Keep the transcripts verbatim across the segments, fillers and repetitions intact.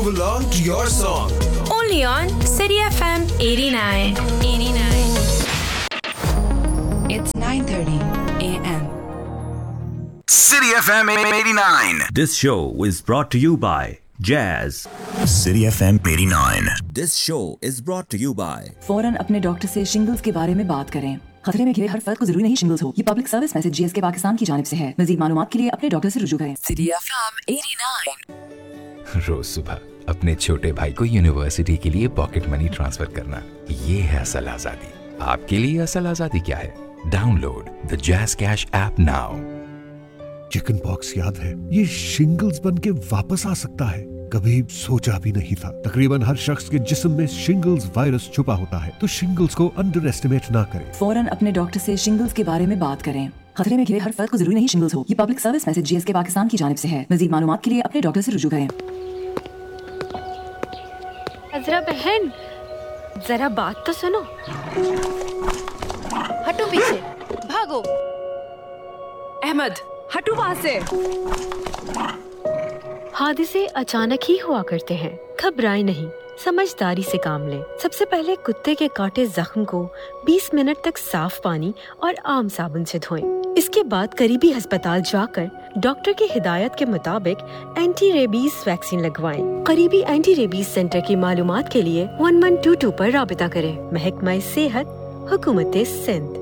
Groove along to your song. Only on City F M eighty-nine. eighty-nine. It's nine thirty a.m. City F M eighty-nine. This show is brought to you by Jazz. City F M eighty-nine. This show is brought to you by फौरन अपने doctor से shingles के बारे में बात करें। खतरे में घिरे हर फर्द को जरूरी नहीं शिंगल्स हो। ये public service message GSK Pakistan की जानिब से है। मजीद मालूमात के लिए अपने डॉक्टर से रुजू करें। City F M eighty-nine। रोज सुबह अपने छोटे भाई को यूनिवर्सिटी के लिए पॉकेट मनी ट्रांसफर करना, ये है असल आजादी। आपके लिए असल आजादी क्या है? Download the jazz cash app now. Chicken pox याद है? ये शिंगल्स बन के वापस आ सकता है। कभी सोचा भी नहीं था। तकरीबन हर शख्स के जिस्म में शिंगल्स वायरस छुपा होता है, तो शिंगल्स को अंडर एस्टिमेट ना करें। फौरन अपने डॉक्टर से शिंगल्स के बारे में बात करें। खतरे में घिरे हर फर्द को जरूरी नहीं शिंगल्स हो। ये public service message GSK Pakistan की जानिब से है। मजीद मालूमात के लिए अपने डॉक्टर से रुजू करें। अजरा बहन, जरा बात तो सुनो। हटो पीछे, भागो। अहमद, हटो वहाँ से। हादिसे अचानक ही हुआ करते हैं, घबराएं नहीं, समझदारी से काम लें। सबसे पहले कुत्ते के काटे जख्म को बीस मिनट तक साफ पानी और आम साबुन से धोएं। इसके बाद करीबी अस्पताल जाकर डॉक्टर की हिदायत के मुताबिक एंटी रेबीज वैक्सीन लगवाएं। करीबी एंटी रेबीज सेंटर की मालूमात के लिए वन वन टू टू पर राबिता करें। महकमा सेहत, हुकूमत Sindh.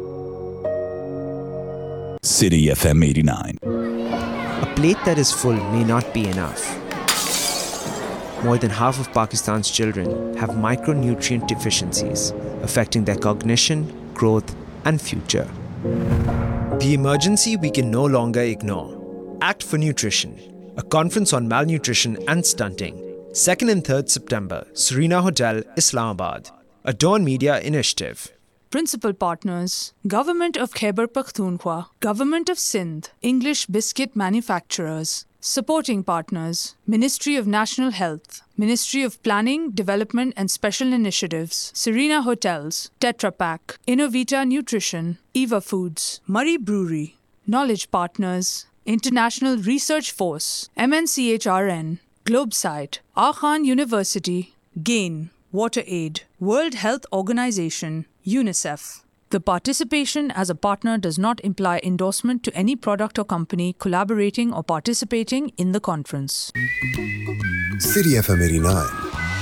City F M eighty-nine. A plate that is full may not be enough. More than half of Pakistan's children have micronutrient deficiencies, affecting their cognition, growth, and future. The emergency we can no longer ignore. Act for Nutrition, a conference on malnutrition and stunting. second and third September, Serena Hotel, Islamabad. A Dawn Media initiative. Principal partners, Government of Khyber Pakhtunkhwa, Government of Sindh, English Biscuit Manufacturers. Supporting partners, Ministry of National Health, Ministry of Planning, Development and Special Initiatives, Serena Hotels, Tetra Pak, Innovita Nutrition, Eva Foods, Murray Brewery. Knowledge partners, International Research Force, M N C H R N, Globesite, Akhan University, GAIN, WaterAid, World Health Organization, UNICEF. The participation as a partner does not imply endorsement to any product or company collaborating or participating in the conference. City F M eighty-nine.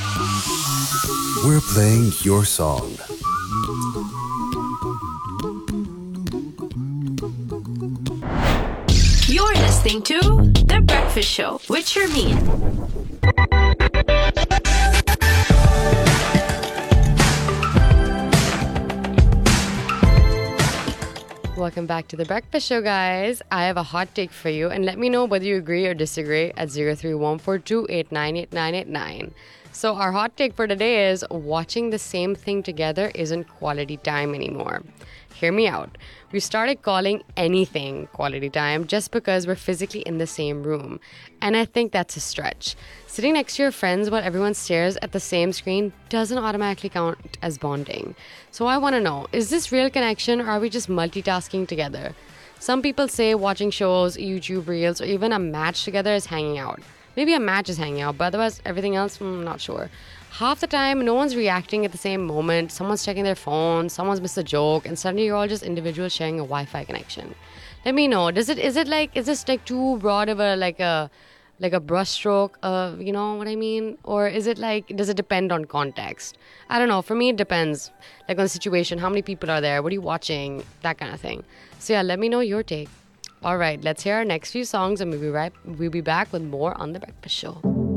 We're playing your song. You're listening to The Breakfast Show with Sharmeen. Welcome back to The Breakfast Show, guys. I have a hot take for you, and let me know whether you agree or disagree at zero three one four two eight nine eight nine eight nine. So our hot take for today is watching the same thing together isn't quality time anymore. Hear me out. We started calling anything quality time just because we're physically in the same room. And I think that's a stretch. Sitting next to your friends while everyone stares at the same screen doesn't automatically count as bonding. So I want to know, is this real connection or are we just multitasking together? Some people say watching shows, YouTube reels, or even a match together is hanging out. Maybe a match is hanging out, but otherwise everything else, I'm not sure. Half the time, no one's reacting at the same moment. Someone's checking their phone, someone's missed a joke, and suddenly you're all just individuals sharing a Wi-Fi connection. Let me know. Does it? Is it like? Is this like too broad of a like a like a brushstroke of, you know what I mean? Or is it like? Does it depend on context? I don't know. For me, it depends. Like on the situation, how many people are there? What are you watching? That kind of thing. So yeah, let me know your take. All right, let's hear our next few songs, and we'll be right. We'll be back with more on The Breakfast Show.